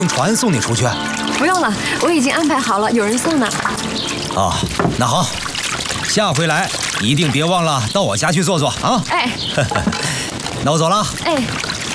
用船送你出去？ 不用了，我已经安排好了，有人送呢。 哦，那好，下回来一定别忘了到我家去坐坐啊！ 哎， 那我走了。 哎。